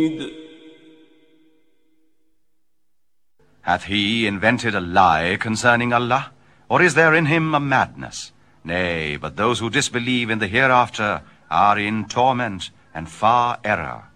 Hath he invented a lie concerning Allah? Or is there in him a madness? Nay, but those who disbelieve in the hereafter are in torment and far error.